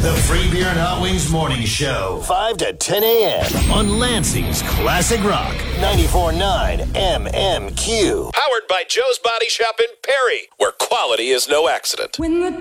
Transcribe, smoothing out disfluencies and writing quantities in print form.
The Free Beer and Hot Wings Morning Show. 5 to 10 a.m. on Lansing's Classic Rock. 94.9 MMQ. Powered by Joe's Body Shop in Perry, where quality is no accident. When the